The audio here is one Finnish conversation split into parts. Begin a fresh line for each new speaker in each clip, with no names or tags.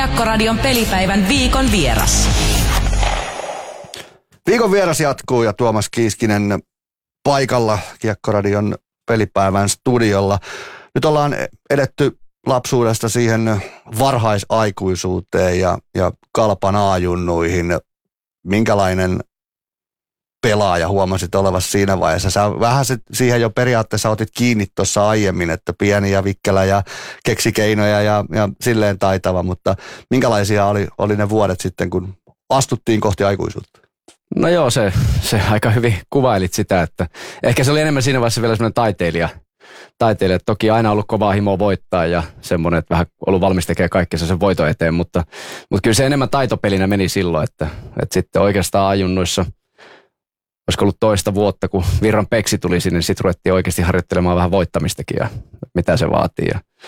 Kiekkoradion pelipäivän viikon vieras.
Viikon vieras jatkuu ja Tuomas Kiiskinen paikalla Kiekkoradion pelipäivän studiolla. Nyt ollaan edetty lapsuudesta siihen varhaisaikuisuuteen ja Kalpan A-junnuihin. Minkälainen pelaaja huomasit olevasi siinä vaiheessa? Sä vähän siihen jo periaatteessa otit kiinni tuossa aiemmin, että pieni ja vikkelä ja keksi keinoja ja silleen taitava, mutta minkälaisia oli ne vuodet sitten, kun astuttiin kohti aikuisuutta?
No joo, se aika hyvin kuvailit sitä, että ehkä se oli enemmän siinä vaiheessa vielä semmoinen taiteilija. Toki aina ollut kovaa himoa voittaa ja semmoinen, että vähän ollut valmis tekemään kaikkensa sen voiton eteen, mutta kyllä se enemmän taitopelinä meni silloin, että sitten oikeastaan ajunnoissa, olisiko ollut toista vuotta, kun Virran Peksi tuli sinne, niin sitten ruvettiin oikeasti harjoittelemaan vähän voittamistakin ja mitä se vaatii.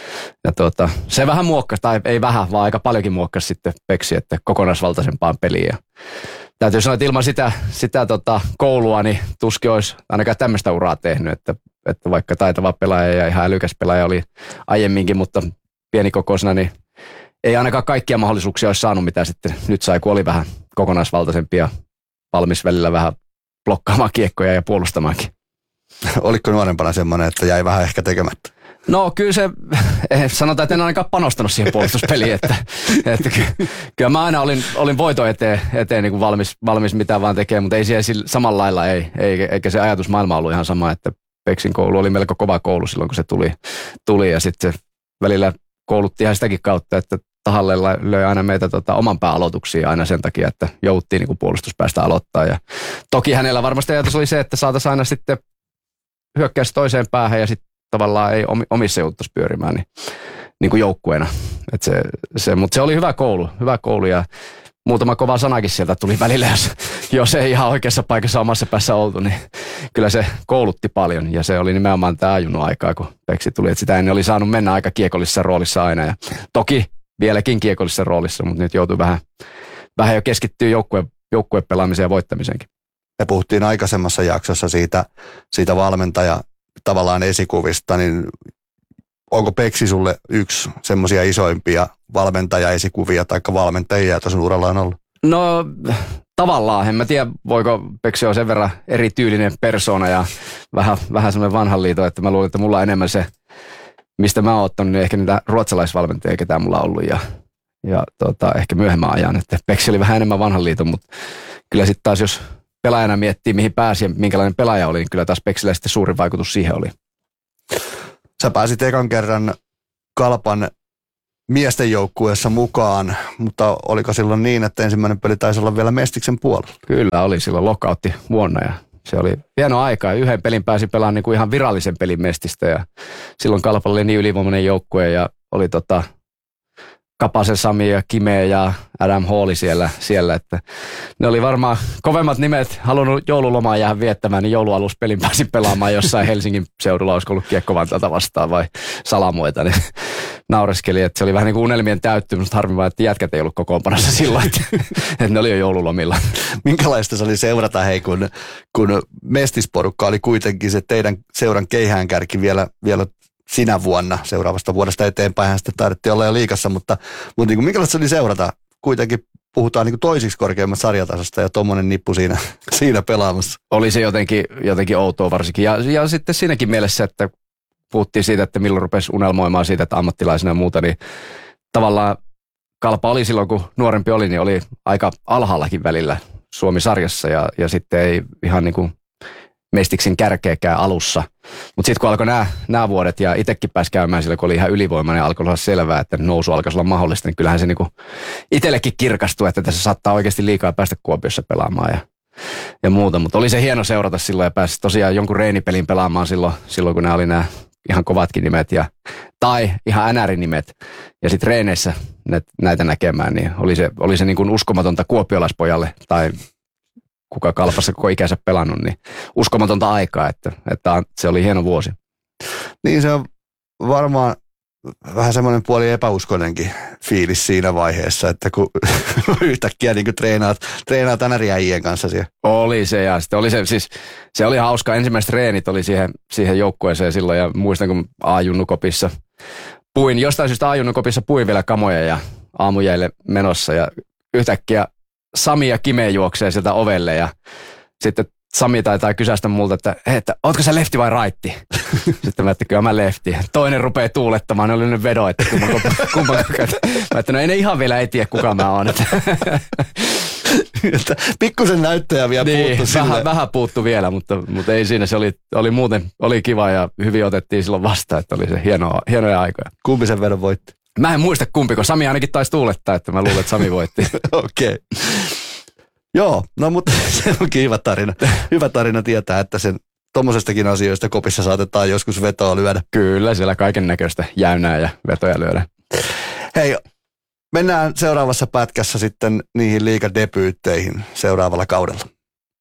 Ja se vähän muokkasi, tai ei vähän, vaan aika paljonkin muokkasi sitten Peksi, että kokonaisvaltaisempaan peliin. Ja täytyy sanoa, että ilman sitä koulua, niin tuskin olisi ainakaan tämmöistä uraa tehnyt, että vaikka taitava pelaaja ja ihan älykäs pelaaja oli aiemminkin, mutta pienikokoisena, niin ei ainakaan kaikkia mahdollisuuksia olisi saanut, mitä sitten nyt sai, kun oli vähän kokonaisvaltaisempi ja valmis välillä vähän blokkaamaan kiekkoja ja puolustamaankin.
Oliko nuorempana semmoinen, että jäi vähän ehkä tekemättä?
No kyllä se, sanotaan, että en ainakaan panostanut siihen puolustuspeliin, että kyllä mä aina olin voiton eteen niin kuin valmis mitä vaan tekee, mutta ei siellä samalla lailla eikä se ajatusmaailma ollut ihan sama, että Peksin koulu oli melko kova koulu silloin, kun se tuli ja sitten välillä koulutti ihan sitäkin kautta, että tahalle löi aina meitä oman pään aloituksia aina sen takia, että jouttiin niin kuin puolustuspäästä aloittaa. Ja toki hänellä varmasti ajatus oli se, että saataisiin aina sitten hyökkää toiseen päähän ja sitten tavallaan ei omissa joutuisi pyörimään niin kuin joukkueena. Mutta se oli hyvä koulu ja muutama kova sanakin sieltä tuli välillä, jos ei ihan oikeassa paikassa omassa päässä oltu, niin kyllä se koulutti paljon ja se oli nimenomaan tämä ajunut aikaa, kun Peksi tuli, että sitä ennen oli saanut mennä aika kiekollisessa roolissa aina ja toki vieläkin kiekollisessa roolissa, mutta nyt joutui vähän jo keskittyä joukkuepelaamiseen ja voittamiseenkin.
Me puhuttiin aikaisemmassa jaksossa siitä valmentaja tavallaan esikuvista, niin onko Peksi sulle yksi semmoisia isoimpia valmentajaesikuvia tai valmentajia, joita sun uralla on ollut?
No tavallaan, en mä tiedä, voiko Peksi olla sen verran erityylinen persoona ja vähän semmoinen vanhan liito, että mä luulen, että mulla on enemmän se, mistä mä oon ottanut, niin ehkä niitä ruotsalaisvalmentajia, ketä mulla on ollut ja ehkä myöhemmän ajan, että Peksi oli vähän enemmän vanhan liiton, mutta kyllä sitten taas jos pelaajana miettii, mihin pääsi ja minkälainen pelaaja oli, niin kyllä taas Peksillä sitten suurin vaikutus siihen oli.
Sä pääsit ekan kerran Kalpan miesten joukkueessa mukaan, mutta oliko silloin niin, että ensimmäinen peli taisi olla vielä Mestiksen puolella?
Kyllä oli silloin lockoutti vuonna ja se oli hieno aika ja yhden pelin pääsi pelaamaan niin kuin ihan virallisen pelin Mestistä ja silloin Kalpalla oli niin ylivoimainen joukkue ja oli Kapasen Sami ja Kime ja Adam Halli siellä, että ne oli varmaan kovemmat nimet, halunnut joululomaa jäädä viettämään, niin joulualuspelin pääsin pelaamaan jossain Helsingin seudulla, olisiko ollut Kiekko-Vantaata vastaan vai Salamoita, niin naureskeli, että se oli vähän niin kuin unelmien täyttymys, mutta harmi vaan, että jätkät ei ollut kokoonpanossa silloin, että ne oli jo joululomilla.
Minkälaista se oli seurata, kun Mestisporukka oli kuitenkin se teidän seuran keihäänkärki vielä sinä vuonna, seuraavasta vuodesta eteenpäin sitten taidettiin olla jo liigassa, mutta niin kuin minkälaista se oli seurata? Kuitenkin puhutaan niin kuin toisiksi korkeammasta sarjatasosta ja tuommoinen nippu siinä pelaamassa.
Oli se jotenkin outoa varsinkin ja sitten siinäkin mielessä, että puhuttiin siitä, että milloin rupesi unelmoimaan siitä, että ammattilaisena ja muuta, niin tavallaan Kalpa oli silloin, kun nuorempi oli, niin oli aika alhaallakin välillä Suomi-sarjassa ja sitten ei ihan niin kuin Mestiksen kärkeäkään alussa. Mutta sitten kun alkoi nämä vuodet ja itsekin pääsi käymään sillä, kun oli ihan ylivoimainen ja alkoi olla selvää, että nousu alkaisi olla mahdollista, niin kyllähän se niinku itsellekin kirkastui, että tässä saattaa oikeasti liikaa päästä Kuopiossa pelaamaan ja muuta. Mutta oli se hieno seurata silloin ja pääsi tosiaan jonkun reenipelin pelaamaan silloin kun nämä oli nämä ihan kovatkin nimet tai ihan NR-nimet. Ja sitten reeneissä näitä näkemään, niin oli se niin kuin uskomatonta kuopiolaispojalle tai kuka Kalpassa koko ikänsä pelannut, niin uskomatonta aikaa, että se oli hieno vuosi.
Niin se on varmaan vähän semmoinen puoli epäuskonenkin fiilis siinä vaiheessa, että kun yhtäkkiä niin kuin treenaat NR-jäijien kanssa siellä.
Oli se ja sitten oli se oli hauska. Ensimmäiset treenit oli siihen joukkueeseen silloin ja muistan kun A-junnukopissa puin, jostain syystä A-junnukopissa puin vielä kamoja ja aamujäille menossa ja yhtäkkiä Sami ja Kime juoksee sieltä ovelle ja sitten Sami taitaa kysästä multa, että ootko sä lefti vai raitti? Sitten mä että kyllä mä lefti. Toinen rupeaa tuulettamaan, ne oli nyt vedo, että kumman mä että no ei ne ihan vielä ei tiedä kuka mä oon.
Pikkusen näyttäjä vielä
niin,
puuttu
vähän puuttu vielä, mutta ei siinä. Se oli muuten oli kiva ja hyvin otettiin silloin vastaan, että oli se hienoja aikoja.
Kumpi sen vedon voitti?
Mä en muista kumpi, kun Sami ainakin taisi tuulettaa, että mä luulen, että Sami voitti.
Okei. Joo, no mutta se onkin hyvä tarina. Hyvä tarina tietää, että sen tommosestakin asioista kopissa saatetaan joskus vetoa lyödä.
Kyllä, siellä kaiken näköistä jäynää ja vetoja lyödä.
Hei, mennään seuraavassa pätkässä sitten niihin liigadebyytteihin seuraavalla kaudella.